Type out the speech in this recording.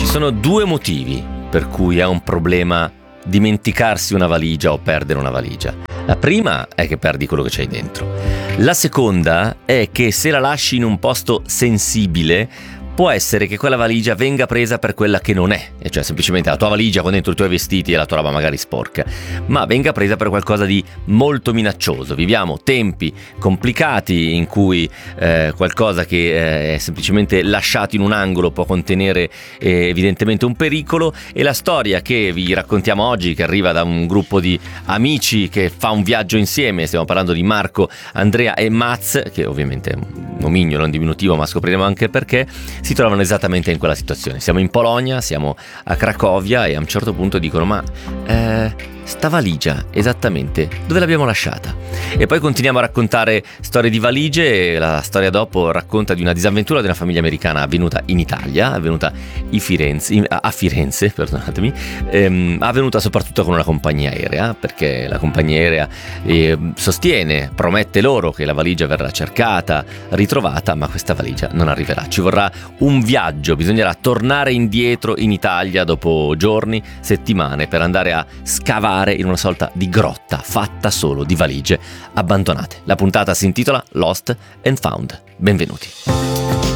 Ci sono due motivi per cui è un problema dimenticarsi una valigia o perdere una valigia. La prima è che perdi quello che c'hai dentro. La seconda è che se la lasci in un posto sensibile può essere che quella valigia venga presa per quella che non è, e cioè semplicemente la tua valigia con dentro i tuoi vestiti e la tua roba magari sporca, ma venga presa per qualcosa di molto minaccioso. Viviamo tempi complicati in cui qualcosa che è semplicemente lasciato in un angolo può contenere evidentemente un pericolo, e la storia che vi raccontiamo oggi, che arriva da un gruppo di amici che fa un viaggio insieme, stiamo parlando di Marco, Andrea e Maz, che ovviamente è un nomignolo, un diminutivo, ma scopriremo anche perché, si trovano esattamente in quella situazione. Siamo in Polonia, siamo a Cracovia e a un certo punto dicono: ma sta valigia esattamente dove l'abbiamo lasciata? E poi continuiamo a raccontare storie di valigie, e la storia dopo racconta di una disavventura di una famiglia americana avvenuta in Italia, avvenuta a Firenze, perdonatemi, avvenuta soprattutto con una compagnia aerea, perché la compagnia aerea sostiene, promette loro che la valigia verrà cercata, ritrovata, ma questa valigia non arriverà. Ci vorrà un viaggio, bisognerà tornare indietro in Italia dopo giorni, settimane, per andare a scavare in una sorta di grotta fatta solo di valigie abbandonate. La puntata si intitola Lost and Found. Benvenuti.